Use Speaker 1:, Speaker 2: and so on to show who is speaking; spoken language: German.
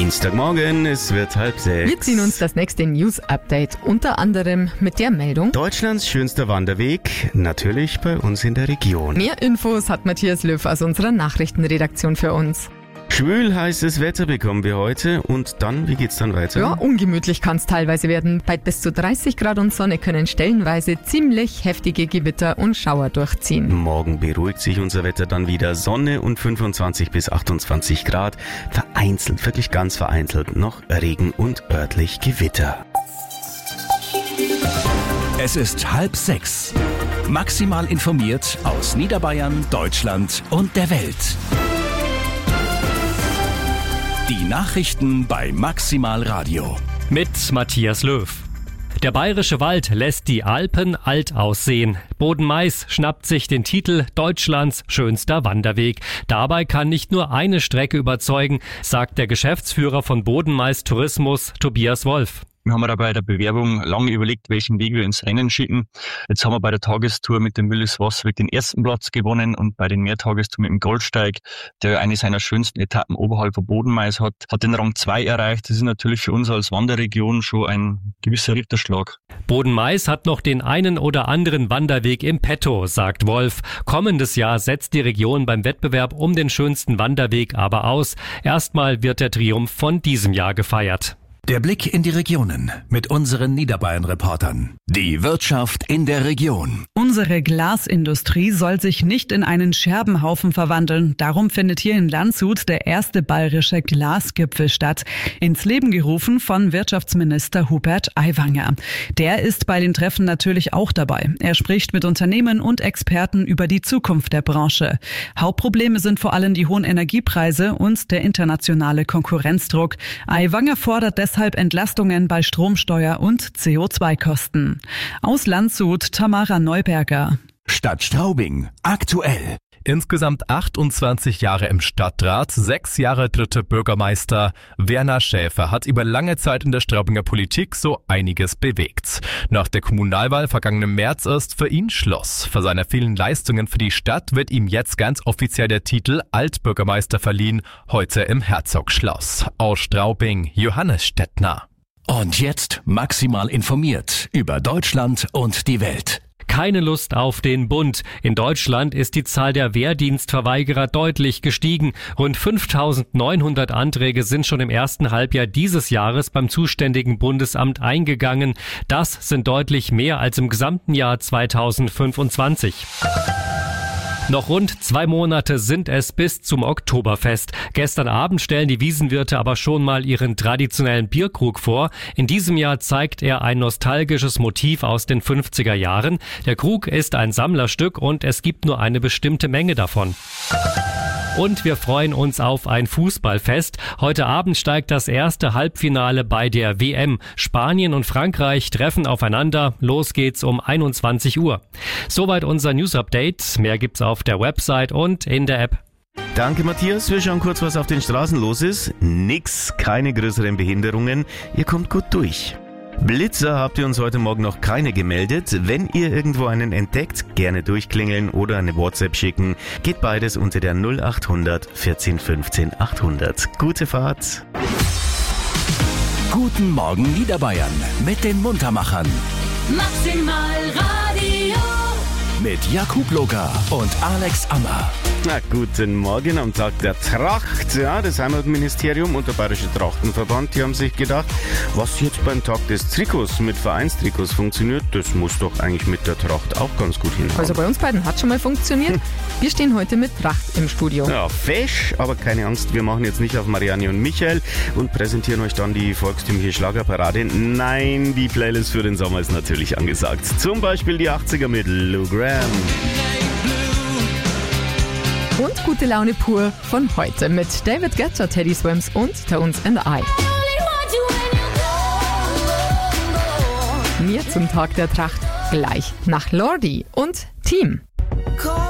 Speaker 1: Dienstagmorgen, es wird 5:30.
Speaker 2: Wir ziehen uns das nächste News-Update unter anderem mit der Meldung:
Speaker 1: Deutschlands schönster Wanderweg, natürlich bei uns in der Region.
Speaker 2: Mehr Infos hat Matthias Löw aus unserer Nachrichtenredaktion für uns.
Speaker 1: Schwül heißes Wetter bekommen wir heute und dann, wie geht's dann weiter?
Speaker 2: Ja, ungemütlich kann es teilweise werden. Bei bis zu 30 Grad und Sonne können stellenweise ziemlich heftige Gewitter und Schauer durchziehen.
Speaker 1: Morgen beruhigt sich unser Wetter dann wieder. Sonne und 25 bis 28 Grad. Vereinzelt, wirklich ganz vereinzelt noch Regen und örtlich Gewitter.
Speaker 3: Es ist 5:30. Maximal informiert aus Niederbayern, Deutschland und der Welt. Die Nachrichten bei Maximal Radio.
Speaker 4: Mit Matthias Löw. Der bayerische Wald lässt die Alpen alt aussehen. Boden-Mais schnappt sich den Titel Deutschlands schönster Wanderweg. Dabei kann nicht nur eine Strecke überzeugen, sagt der Geschäftsführer von Boden-Mais Tourismus, Tobias Wolf.
Speaker 5: Wir haben da bei der Bewerbung lange überlegt, welchen Weg wir ins Rennen schicken. Jetzt haben wir bei der Tagestour mit dem Willis Wasserweg den ersten Platz gewonnen und bei den Mehrtagestouren mit dem Goldsteig, der eine seiner schönsten Etappen oberhalb von Boden-Mais hat den Rang 2 erreicht. Das ist natürlich für uns als Wanderregion schon ein gewisser Ritterschlag.
Speaker 4: Boden-Mais hat noch den einen oder anderen Wanderweg im Petto, sagt Wolf. Kommendes Jahr setzt die Region beim Wettbewerb um den schönsten Wanderweg aber aus. Erstmal wird der Triumph von diesem Jahr gefeiert.
Speaker 3: Der Blick in die Regionen mit unseren Niederbayern-Reportern. Die Wirtschaft in der Region.
Speaker 6: Unsere Glasindustrie soll sich nicht in einen Scherbenhaufen verwandeln. Darum findet hier in Landshut der erste bayerische Glasgipfel statt. Ins Leben gerufen von Wirtschaftsminister Hubert Aiwanger. Der ist bei den Treffen natürlich auch dabei. Er spricht mit Unternehmen und Experten über die Zukunft der Branche. Hauptprobleme sind vor allem die hohen Energiepreise und der internationale Konkurrenzdruck. Aiwanger fordert deshalb Entlastungen bei Stromsteuer und CO2-Kosten. Aus Landshut, Tamara Neuberger.
Speaker 3: Stadt Straubing, aktuell.
Speaker 7: Insgesamt 28 Jahre im Stadtrat, 6 Jahre dritter Bürgermeister. Werner Schäfer hat über lange Zeit in der Straubinger Politik so einiges bewegt. Nach der Kommunalwahl vergangenen März ist für ihn Schluss. Für seine vielen Leistungen für die Stadt wird ihm jetzt ganz offiziell der Titel Altbürgermeister verliehen, heute im Herzogschloss. Aus Straubing, Johannes Stettner.
Speaker 3: Und jetzt maximal informiert über Deutschland und die Welt.
Speaker 4: Keine Lust auf den Bund. In Deutschland ist die Zahl der Wehrdienstverweigerer deutlich gestiegen. Rund 5.900 Anträge sind schon im ersten Halbjahr dieses Jahres beim zuständigen Bundesamt eingegangen. Das sind deutlich mehr als im gesamten Jahr 2025. Noch rund 2 Monate sind es bis zum Oktoberfest. Gestern Abend stellen die Wiesenwirte aber schon mal ihren traditionellen Bierkrug vor. In diesem Jahr zeigt er ein nostalgisches Motiv aus den 50er Jahren. Der Krug ist ein Sammlerstück und es gibt nur eine bestimmte Menge davon. Und wir freuen uns auf ein Fußballfest. Heute Abend steigt das erste Halbfinale bei der WM. Spanien und Frankreich treffen aufeinander. Los geht's um 21 Uhr. Soweit unser News-Update. Mehr gibt's auf der Website und in der App.
Speaker 1: Danke Matthias, wir schauen kurz, was auf den Straßen los ist. Keine größeren Behinderungen. Ihr kommt gut durch. Blitzer habt ihr uns heute Morgen noch keine gemeldet. Wenn ihr irgendwo einen entdeckt, gerne durchklingeln oder eine WhatsApp schicken. Geht beides unter der 0800 14 15 800. Gute Fahrt.
Speaker 3: Guten Morgen Niederbayern mit den Muntermachern.
Speaker 8: Maximal Radio.
Speaker 3: Mit Jakub Loga und Alex Ammer.
Speaker 1: Na, guten Morgen am Tag der Tracht. Ja, das Heimatministerium und der Bayerische Trachtenverband, die haben sich gedacht, was jetzt beim Tag des Trikots mit Vereinstrikots funktioniert, das muss doch eigentlich mit der Tracht auch ganz gut hinhauen.
Speaker 2: Also bei uns beiden hat schon mal funktioniert. Wir stehen heute mit Tracht im Studio.
Speaker 1: Ja, fesch, aber keine Angst, wir machen jetzt nicht auf Marianne und Michael und präsentieren euch dann die volkstümliche Schlagerparade. Nein, die Playlist für den Sommer ist natürlich angesagt. Zum Beispiel die 80er mit Lou Gramm.
Speaker 2: Und gute Laune pur von heute mit David Guetta, Teddy Swims und Tones and I. Mehr zum Tag der Tracht gleich nach Lordi und Team.